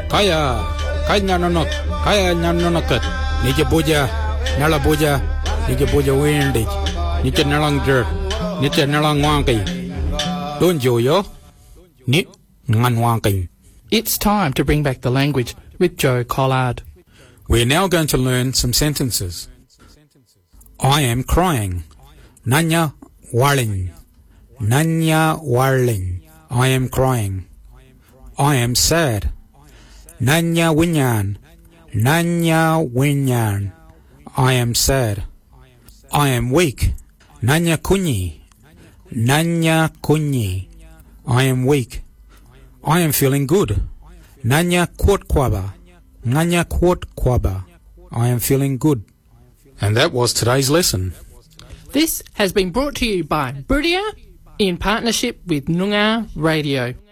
Kaya nyanonok, kaya nyanonokat. Nike boja, nala boja, nike boja windig. Nike nalang jerk, nike nalang wanky. Don't yo, nip ngan wanky. It's time to bring back the language with Joe Collard. We're now going to learn some sentences. I am crying. Nanya warling. Nanya warling. I am crying. I am sad. Nanya winyan. Nanya winyan. I am sad. I am weak. Nanya kunyi. Nanya kunyi. I am weak. I am feeling good. Nanya kwotkwaba. Nanya kwotkwaba. I am feeling good. And that was today's lesson. This has been brought to you by Buriya in partnership with Noongar Radio.